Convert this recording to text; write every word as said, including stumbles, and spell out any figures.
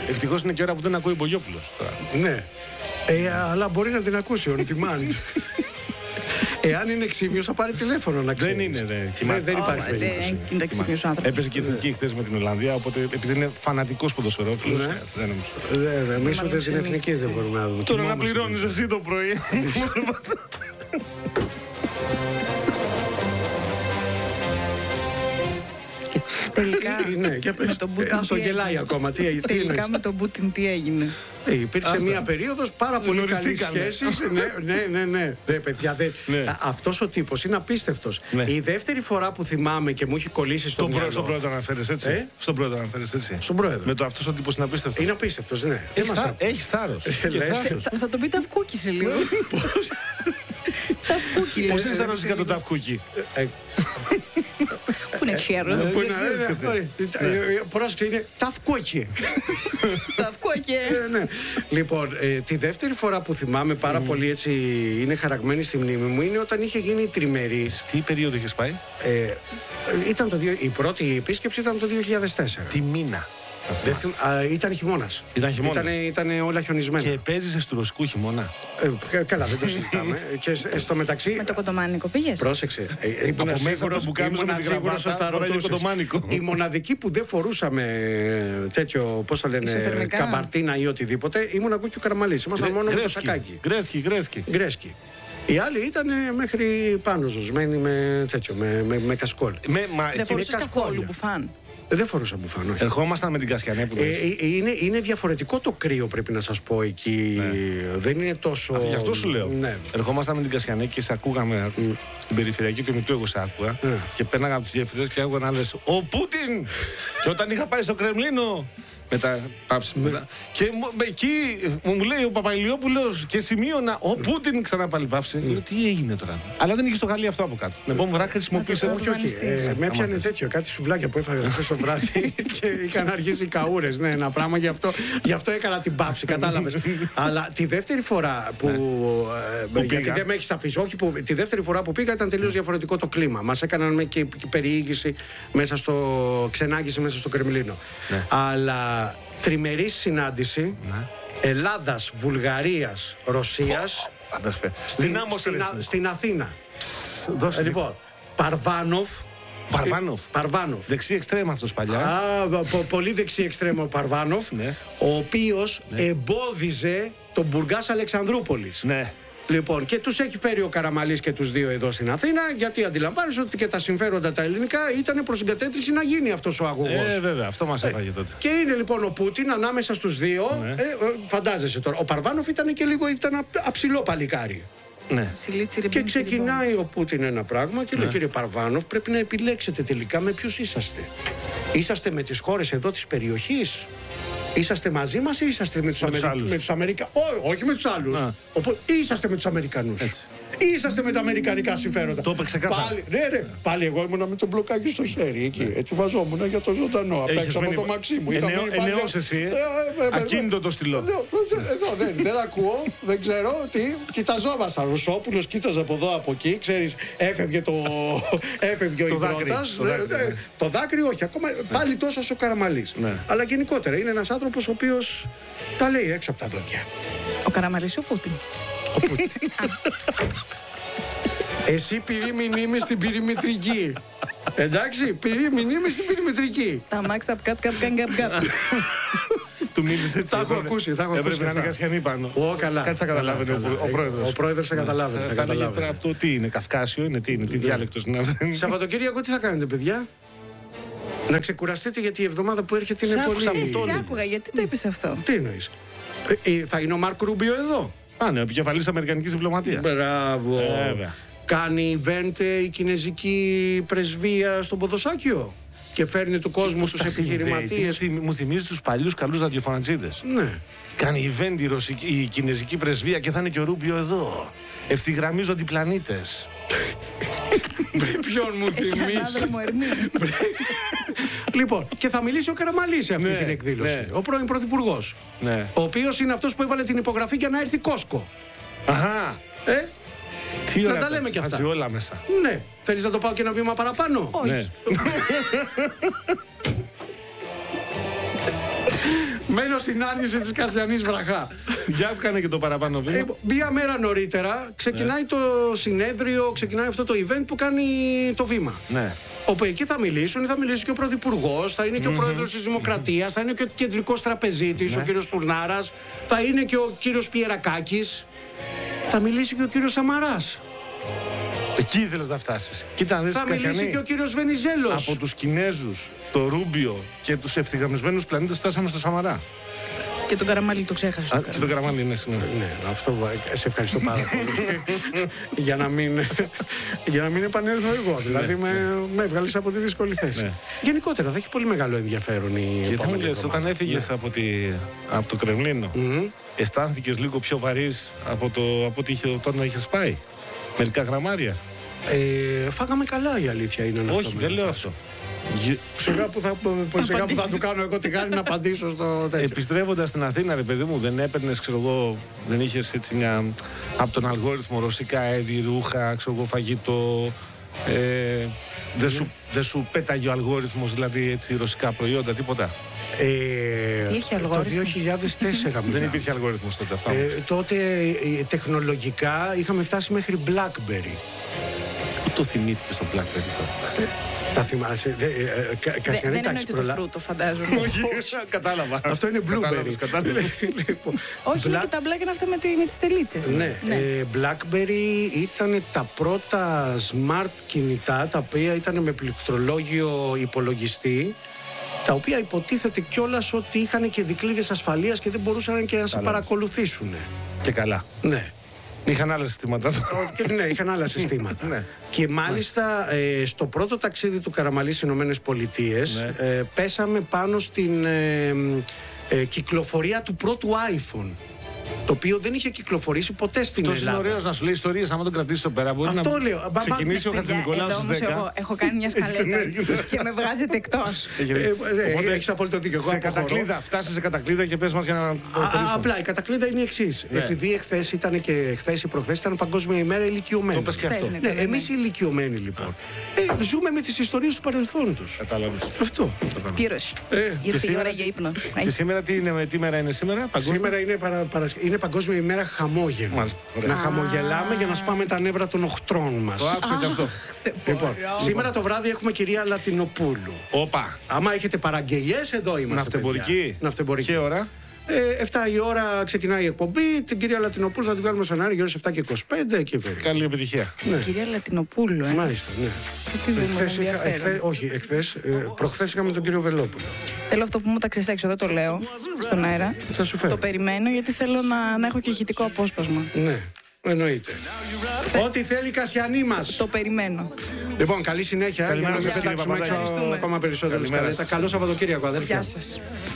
Ευτυχώς είναι και ώρα που δεν ακούει ο Μπογιόπουλος. Ναι. Ε, αλλά μπορεί να την ακούσει on demand. Εάν είναι εξήμιος θα πάρει τηλέφωνο να ξέρει. Δεν είναι, δε, δεν, δεν υπάρχει oh, περίπτωση. Δεν είναι εξήμιος άνθρωπος. Έπαιζε και εθνική χθες με την Ολλανδία, οπότε επειδή είναι φανατικός ποδοσφαιρόφιλος, Ναι. δεν νομίζω. Δεν, εμείς ούτε την εθνική δεν μπορούμε να δούμε. Τώρα να Κοιμόμαστε. πληρώνεις εσύ το πρωί. Τελικά, Ναι, για πες. με τον Πούτιν Ας το τι γελάει έγινε? ακόμα. Τι, τι Τελικά εννοείς? με τον Πούτιν τι έγινε? Ε, υπήρξε Άστα. μια περίοδος πάρα πολύ καλής Γνωριστήκανε. σχέσης. Ναι, ναι, ναι, ναι. Ναι, παιδιά, δεν- Ναι. Α, αυτός ο τύπος είναι απίστευτος. Ναι. Η δεύτερη φορά που θυμάμαι και μου έχει κολλήσει στο Στον πρό- μυαλό. Στον πρόεδρο αναφέρεσαι έτσι. Ε? Στον πρόεδρο αναφέρεσαι έτσι. Στον πρόεδρο. Με το αυτός ο τύπος είναι απίστευτος. Είναι απίστευτος, ναι. Δεν Έχει μας θά- άκουσε. Έχει θάρρος. Και λες. θάρρος. Θα, θα τον πει ταυκούκι σε λίγο. Ταυκούκι. Πώς λέει. είναι στα ρωσικά το ταυκούκι? Ε, Πού είναι ξέρω. Πού είναι, ξέρεις ε, και αυτό. ωραία. Ε, ε, Πρόσεξε, είναι ταυκόκι. Ταυκούκι. Ε, ναι. Λοιπόν, ε, τη δεύτερη φορά που θυμάμαι πάρα πολύ έτσι είναι χαραγμένη στη μνήμη μου είναι όταν είχε γίνει η τριμερής. Τι περίοδο είχες πάει? Ε, ήταν το, δύο- η πρώτη επίσκεψη ήταν το δύο χιλιάδες τέσσερα. Τη μήνα. Δεν θυμ- α, ήταν χειμώνας. Ήταν χειμώνας. Ήτανε, ήτανε όλα χιονισμένα. Και παίζεσαι του ρωσικού χειμώνα. Ε, καλά, δεν το συζητάμε. Και σ- στο μεταξύ. Με το κοντομάνικο πήγες? Πρόσεξε. Ε, ήμουνα Από μέσα σίγουρος- από το πουκάμισο ήμουνα με τη σίγουρος γραβάτα, ότι θα φοράγε ρωτούσες. κοντομάνικο. Η μοναδική που δεν φορούσαμε ε, τέτοιο, πώς το λένε, Ισοθερμικά. καμπαρτίνα ή οτιδήποτε, ήμουν εγώ και ο Καραμαλής. Ήμασταν μόνο με το σακάκι. Γκρέσκι, γκρέσκι. Γκρέσκι. Οι άλλοι ήταν μέχρι πάνω ζωσμένοι με τέτοιο, με, με, με κασκόλ. Με, μα, Δεν εκεί φορούσες είναι καθόλου κασκόλια. μπουφάν? Ε, δεν φορούσα μπουφάν, όχι. ερχόμασταν με την Κασιανέπουλο. Ε, ε, είναι, είναι διαφορετικό το κρύο, πρέπει να σας πω εκεί. Δεν είναι τόσο. Γι' αυτό σου λέω. Ναι. Ερχόμασταν με την Κασιανέ και σε ακούγαμε ακού- στην περιφερειακή του Μητρού. Εγώ σε άκουγα. Ναι. Και πέναγα από τις γέφυρες και άκουγα να λες «Ο Πούτιν!» Και όταν είχα πάει στο Κρεμλίνο. Μετά πάψει μετά. Και μου- εκεί μου λέει ο Παπαϊλιόπουλος και σημείωνα «Ο Πούτιν!» Ξανά πάλι πάυση. Λέω «Τι έγινε τώρα?» Αλλά δεν είχε στο Γαλλία αυτό από κάτω. Την επόμενη φορά χρησιμοποίησε. το Όχι, όχι. Ε, με έπιανε τέτοιο, κάτι σουβλάκια που έφαγα χθες το βράδυ και είχαν αρχίσει οι καούρες. Ναι, ένα πράγμα, γι' αυτό, γι' αυτό έκανα την παύση, κατάλαβες. Αλλά τη δεύτερη φορά που. ε, γιατί πήγα. δεν με έχεις αφήσει, όχι, που, τη δεύτερη φορά που πήγα ήταν τελείως διαφορετικό το κλίμα. Μας έκαναν με και, και περιήγηση μέσα στο. Ξενάγηση μέσα στο Κρεμλίνο. Ναι. Αλλά τριμερής συνάντηση Ελλάδας, Βουλγαρίας, Ρωσίας Αδερφέ. στην, Στην άμμο στην, Α- στην Αθήνα. Δώσε Ε, λίγο. λοιπόν, Παρβάνοφ. Παρβάνοφ. Παρβάνοφ. Δεξί εξτρέμ αυτός παλιά. Α, πο- πολύ δεξί εξτρέμο Παρβάνοφ, Ναι. ο οποίος εμπόδιζε τον Μπουργκάς Αλεξανδρούπολης. Ναι. Λοιπόν, και τους έχει φέρει ο Καραμαλής και τους δύο εδώ στην Αθήνα, γιατί αντιλαμβάνεσαι ότι και τα συμφέροντα τα ελληνικά ήταν προς την κατεύθυνση να γίνει αυτός ο αγωγός. Ε, βέβαια, αυτό μας έφαγε τότε. Και είναι λοιπόν ο Πούτιν ανάμεσα στους δύο. Ναι. Ε, ε, φαντάζεσαι τώρα. Ο Παρβάνοφ ήταν και λίγο ήταν απ- αψηλό παλικάρι. Ναι. Ψιλίτσι, Και ξεκινάει ο Πούτιν ένα πράγμα και λέει: Κύριε Παρβάνοφ, πρέπει να επιλέξετε τελικά με ποιους είσαστε. Είσαστε με τις χώρες εδώ της περιοχής. Είσαστε μαζί μας ή είσαστε με τους, Με τους Αμερι... άλλους. με τους Αμερικα... Ό, όχι με τους άλλους. Α. Οπό... Ή είσαστε με τους Αμερικανούς. Έτσι. Ή είσαστε με τα αμερικανικά συμφέροντα. Το είπε ξεκάθαρα. Πάλι, ναι, ναι. Πάλι εγώ ήμουνα με τον μπλοκάκι στο χέρι εκεί. Έτσι βαζόμουν για το ζωντανό. Απ' Έχεις έξω από μείνει- το μαξί μου. Είχα Ενεώ- μείνει πάλι- ενεώς εσύ, ε. Ε, ε, ε, ε, Ακίνητο το στυλό. Λέω, εδώ δεν, δεν ακούω, δεν ξέρω τι. Κοιταζόμασταν. Ρουσόπουλος κοίταζε από εδώ, από εκεί. Ξέρεις, έφευγε, το, έφευγε ο Το δάκρυ, υδρότας. το δάκρυ, Ε, ε, ναι. Το δάκρυ όχι, ακόμα πάλι τόσο ο Καραμαλής. Ναι. Αλλά γενικότερα είναι ένας άνθρωπος ο οποίος τα λέει έξω από τα δόντια. Ο Καραμαλής ή ο Πούτιν? Εσύ πυρή μηνύμη στην πυρημητρική. Εντάξει, πυρή μηνύμη στην πυρημητρική. Τα μάξα απ' κάτ καπ καν καπ καπ. Του μίλησε έτσι. Τα έχω έπρεπε- ακούσει, τα έχω ακούσει Έπρεπε να είναι αυτά. Κασιανή πάνω. Ω, καλά. Κάτι θα καταλάβαινε Καλά, ο- καλά. ο πρόεδρος. Ο πρόεδρος θα καταλάβαινε. θα Θα έλεγε καταλάβαινε. τώρα αυτό τι είναι, Καυκάσιο είναι, τι είναι, τι διάλεκτος είναι αυτό. Σαββατοκύριακο τι θα κάνετε, παιδιά? Να ξεκουραστείτε γιατί η εβδομάδα που έρχεται είναι Σ' άκουσα πολύ. από Ε, το σε όλο. άκουγα, γιατί το είπες αυτό? Τι εννοείς? Ε, ε, θα είναι ο Μάρκ Ρούμπιο εδώ. Α, ναι, ο επικεφαλής Αμερικανικής διπλωματίας. Μπράβο. Βέβαια. Κάνει event ε, η κινέζικη πρεσβεία στον Ποδοσάκιο και φέρνει του κόσμου τους Τα συνδέει, επιχειρηματίες. τι Μου θυμίζει τους παλιούς καλούς ραδιοφωνατζίδες. Ναι. Κάνει event η, ρωσική, η κινέζικη πρεσβεία και θα είναι και ο Ρούμπιο εδώ. Ευθυγραμμίζονται οι πλανήτες. Ποιον μου Έχει θυμίζει. ανάδρομο Ερμή. Λοιπόν, και θα μιλήσει ο Καραμαλής σε αυτή Ναι, την εκδήλωση. ναι. Ο πρώην Πρωθυπουργός. Ναι. Ο οποίος είναι αυτός που έβαλε την υπογραφή για να έρθει Κόσκο. Αχά. Ε, Τι Να ωραία τα λέμε κι αυτά. βάζει όλα μέσα. ναι. Θέλεις να το πάω και ένα βήμα παραπάνω? Όχι. Ναι. Μένω στην άρνηση της Κασιανής βραχά. Για κάνε και το παραπάνω βήμα. Ε, μία μέρα νωρίτερα ξεκινάει το συνέδριο, ξεκινάει αυτό το event που κάνει το βήμα. Ναι. Όπου εκεί θα μιλήσουν, θα μιλήσει και ο Πρωθυπουργός, θα είναι και ο Πρόεδρος της Δημοκρατίας, θα είναι και ο Κεντρικός Τραπεζίτης, ο κύριος Τουρνάρας, θα είναι και ο κύριος Πιερακάκης, θα μιλήσει και ο κύριος Σαμαράς. Εκεί ήθελες να φτάσεις. Κοίτα, δεις, Θα Κασιανή, μιλήσει και ο κύριος Βενιζέλος. από τους Κινέζους, το Ρούμπιο και τους ευθυγραμμισμένους πλανήτες φτάσαμε στο Σαμαρά. Και τον Καραμαλή το ξέχασες. Α, και τον Καραμάνι είναι συγγνώμη. Ναι, αυτό σε ευχαριστώ πάρα πολύ. για, να μην, για να μην επανέλθω εγώ. Δηλαδή με, με έβγαλες από τη δύσκολη θέση. Ναι. Γενικότερα θα έχει πολύ μεγάλο ενδιαφέρον η Και θα μου επόμενη λες, εβδομάδα. όταν έφυγες από, τη, από το Κρεμλίνο, Μμμ. αισθάνθηκες λίγο πιο βαρύς από, το, από ό,τι είχε, όταν είχες πάει. Μερικά γραμμάρια. Ε, φάγαμε καλά, η αλήθεια είναι αυτό. Όχι, δεν λέω αυτό. Γε- Σιγά που θα, σιγά που θα του κάνω εγώ τη χάρη να απαντήσω στο τέτοιο. Επιστρέφοντας στην Αθήνα, ρε παιδί μου, δεν έπαιρνες, ξέρω εγώ, δεν είχες έτσι μια. Από τον αλγόριθμο ρωσικά έδη, ρούχα, ξέρω εγώ, φαγητό. Ε, δεν, σου, δεν σου πέταγε ο αλγόριθμος, δηλαδή έτσι, ρωσικά προϊόντα, τίποτα. Ε, Είχε το αλγόριθμο. δύο χιλιάδες τέσσερα Δεν μιλάω. υπήρχε αλγόριθμος τότε αυτό. Ε, τότε ε, τεχνολογικά είχαμε φτάσει μέχρι BlackBerry. Πού το θυμήθηκες στο BlackBerry τώρα? Τα θυμάσαι. Δε, ε, ε, κα- Δε- Κασιανή, Δεν τα έχεις εννοείται το προλα- φρούτο, φαντάζομαι. Κατάλαβα. Αυτό είναι Κατάλαβες, Blueberry. κατάλαβες. Λοιπόν, Όχι, είναι Black- και τα μπλα και αυτά με, τη, με τις τελίτσες. Ναι, ε, BlackBerry ήταν τα πρώτα smart κινητά τα οποία ήταν με πληκτρολόγιο υπολογιστή, τα οποία υποτίθεται κιόλας ότι είχαν και δικλείδες ασφαλείας και δεν μπορούσαν και να σε Καλά. παρακολουθήσουν. Και καλά. Ναι. Είχαν άλλα συστήματα. Και ναι, είχαν άλλα συστήματα. Ναι. Και μάλιστα ε, στο πρώτο ταξίδι του Καραμαλή στις Ηνωμένες Πολιτείες Ναι. ε, πέσαμε πάνω στην ε, ε, κυκλοφορία του πρώτου iPhone, το οποίο δεν είχε κυκλοφορήσει ποτέ στην Αυτό είναι Ελλάδα. ωραίο να σου λέει ιστορίες, άμα τον κρατήσει εδώ πέρα. Μπορεί Αυτό να λέω. Μπα- μπα- ξεκινήσει ο Παιδιά, Χατζηνικολάου εδώ στις όμως δέκα. εγώ έχω κάνει μια σκαλέτα και με βγάζετε εκτός. Έχει Ε, δει. ε, Οπότε, έχεις απόλυτο δίκιο. Εγώ σε αποχωρώ. κατακλείδα, φτάσει σε κατακλείδα και πες μας για να Α, προχωρήσουμε. απλά η κατακλείδα είναι η εξή. Ναι. Επειδή εχθές ήταν και εχθές ή προχθές ήταν Παγκόσμια ημέρα ηλικιωμένων. Το πες και Χθες, αυτό. ναι. Ναι, εμείς οι ηλικιωμένοι λοιπόν. Ε, ζούμε με τις ιστορίες του παρελθόντος. Κατάλαβες. Αυτό. Σπύρος, Ε, ήρθε η ώρα για ύπνο. Και σήμερα τι, είναι, τι μέρα είναι σήμερα, παγκόσμια. Σήμερα είναι, παρα, παρασ- είναι Παγκόσμια ημέρα χαμόγελου. Μάλιστα, ωραία. Να χαμογελάμε για να σπάμε τα νεύρα των οχτρών μας. Το άκουσα και αυτό. Λοιπόν, σήμερα το βράδυ έχουμε κυρία Λατινοπούλου. Όπα. Άμα έχετε παραγγελίες, εδώ είμαστε. Ναυτεμπορική. παιδιά. Ναυτεμπορική. Και ώρα. Ε, εφτά η ώρα ξεκινάει η εκπομπή. Την κυρία Λατινοπούλου θα την βγάλουμε στον αέρα γύρω στις εφτά και είκοσι πέντε εκεί περίπου. Καλή επιτυχία. Ναι. Κυρία Λατινοπούλου, ε. Μάλιστα, ναι. Τι δούμε, Εχθές είχα- ενδιαφέρον. εχθές- όχι, εχθές, ε, προχθές είχαμε τον κύριο Βελόπουλο. Θέλω αυτό που μου τα έξω, δεν το λέω στον αέρα. Θα σου φέρω. Το περιμένω γιατί θέλω να, να έχω και ηχητικό απόσπασμα. Ναι, εννοείται. Ό,τι θέλει η Κασιανή μας. Το περιμένω. Λοιπόν, καλή συνέχεια. Καλημέρα για να σας, μην κύριε πετάξουμε έξω Παπαδάκη. ακόμα περισσότερο. Καλημέρα σας. Καλό Σαββατοκύριακο, αδέρφια. Γεια σας.